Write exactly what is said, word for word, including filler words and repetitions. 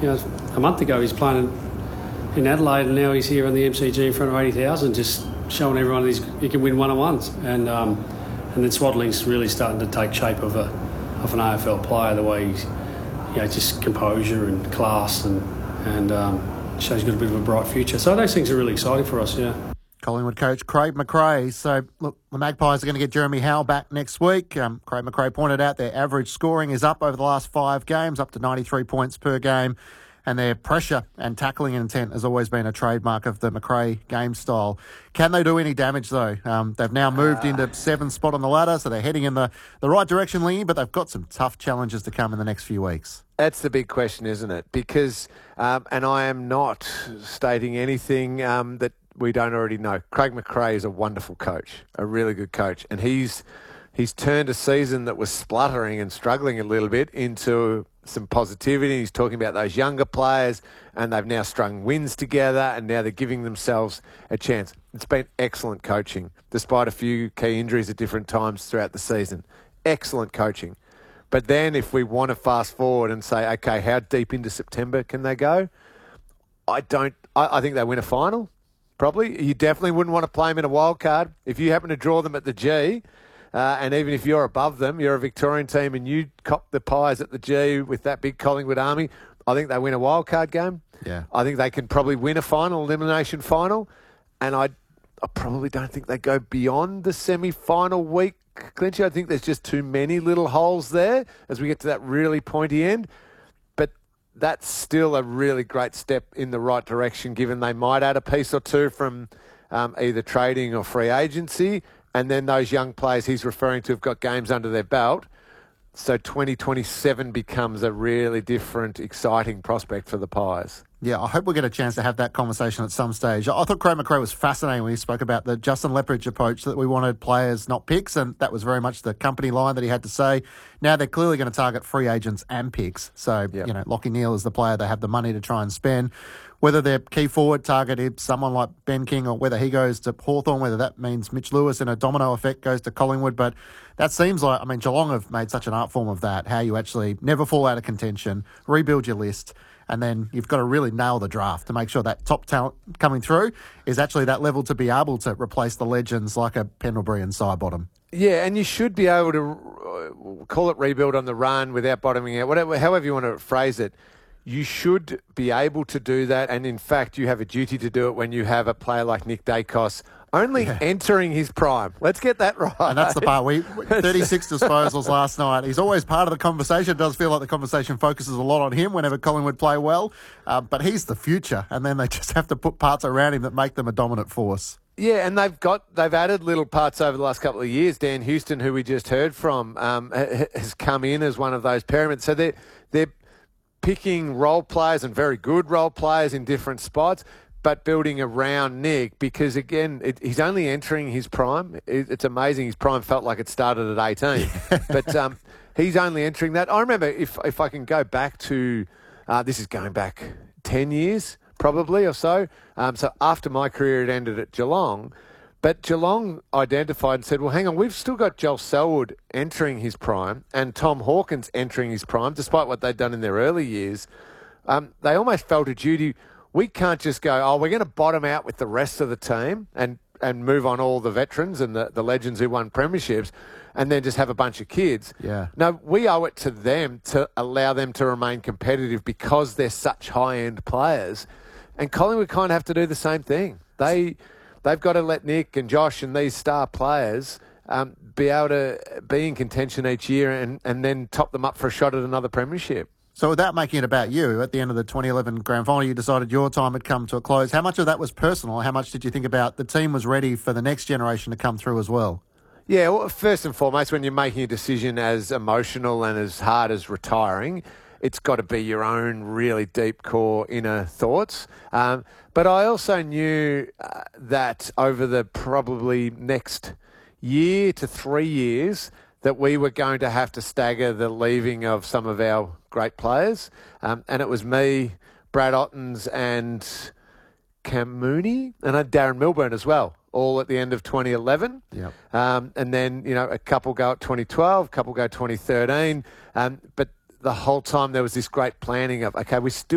you know, a month ago he's playing in Adelaide, and now he's here on the M C G in front of eighty thousand, just showing everyone he's, he can win one-on-ones. And um, and then Swadlin's really starting to take shape of a of an A F L player, the way he's, you know, just composure and class, and and um, shows he's got a bit of a bright future. So those things are really exciting for us, yeah. Collingwood coach Craig McRae. So, look, the Magpies are going to get Jeremy Howe back next week. Um, Craig McRae pointed out their average scoring is up over the last five games, up to ninety-three points per game. And their pressure and tackling intent has always been a trademark of the McRae game style. Can they do any damage, though? Um, they've now moved uh, into seventh spot on the ladder, so they're heading in the, the right direction, Lee, but they've got some tough challenges to come in the next few weeks. That's the big question, isn't it? Because, um, and I am not stating anything um, that we don't already know. Craig McRae is a wonderful coach, a really good coach, and he's he's turned a season that was spluttering and struggling a little bit into some positivity. He's talking about those younger players, and they've now strung wins together, and now they're giving themselves a chance. It's been excellent coaching, despite a few key injuries at different times throughout the season. Excellent coaching. But then if we want to fast forward and say, okay, how deep into September can they go? I don't. I, I think they win a final, probably. You definitely wouldn't want to play them in a wild card. If you happen to draw them at the G, Uh, and even if you're above them, you're a Victorian team and you cop the Pies at the G with that big Collingwood army, I think they win a wild card game. Yeah. I think they can probably win a final, elimination final. And I, I probably don't think they go beyond the semi-final week, Clinchy. I think there's just too many little holes there as we get to that really pointy end. But that's still a really great step in the right direction, given they might add a piece or two from um, either trading or free agency. And then those young players he's referring to have got games under their belt. So twenty twenty-seven becomes a really different, exciting prospect for the Pies. Yeah, I hope we get a chance to have that conversation at some stage. I thought Craig McRae was fascinating when he spoke about the Justin Leppridge approach, that we wanted players, not picks, and that was very much the company line that he had to say. Now they're clearly going to target free agents and picks. So, yep. you know, Lachie Neale is the player they have the money to try and spend. Whether their key forward target is someone like Ben King, or whether he goes to Hawthorn, whether that means Mitch Lewis in a domino effect goes to Collingwood. But that seems like, I mean, Geelong have made such an art form of that, how you actually never fall out of contention, rebuild your list, and then you've got to really nail the draft to make sure that top talent coming through is actually that level to be able to replace the legends like a Pendlebury and Sidebottom. Yeah, and you should be able to call it rebuild on the run without bottoming out, whatever, however you want to phrase it. You should be able to do that, and in fact, you have a duty to do it when you have a player like Nick Dacos only yeah. entering his prime. Let's get that right. And that's the part. We thirty-six disposals last night. He's always part of the conversation. It does feel like the conversation focuses a lot on him whenever Collingwood play well, uh, but he's the future, and then they just have to put parts around him that make them a dominant force. Yeah, and they've got they've added little parts over the last couple of years. Dan Houston, who we just heard from, um, has come in as one of those pyramids. So they're they're picking role players and very good role players in different spots, but building around Nick because, again, it, he's only entering his prime. It, it's amazing. His prime felt like it started at eighteen. but um, he's only entering that. I remember, if if I can go back to, uh, this is going back ten years probably or so. Um, so after my career, it ended at Geelong. But Geelong identified and said, well, hang on, we've still got Joel Selwood entering his prime and Tom Hawkins entering his prime, despite what they'd done in their early years. Um, they almost felt a duty. We can't just go, oh, we're going to bottom out with the rest of the team and, and move on all the veterans and the, the legends who won premierships and then just have a bunch of kids. Yeah. No, we owe it to them to allow them to remain competitive because they're such high-end players. And Collingwood kind of have to do the same thing. They... They've got to let Nick and Josh and these star players um, be able to be in contention each year and, and then top them up for a shot at another premiership. So without making it about you, at the end of the twenty eleven grand final, you decided your time had come to a close. How much of that was personal? How much did you think about the team was ready for the next generation to come through as well? Yeah, well, first and foremost, when you're making a decision as emotional and as hard as retiring, it's got to be your own really deep core inner thoughts. Um, but I also knew uh, that over the probably next year to three years that we were going to have to stagger the leaving of some of our great players. Um, and it was me, Brad Ottens and Cam Mooney and uh, Darren Milburn as well, all at the end of twenty eleven. Yep. Um, and then, you know, a couple go at twenty twelve, a couple go twenty thirteen. Um, but the whole time there was this great planning of, okay, we still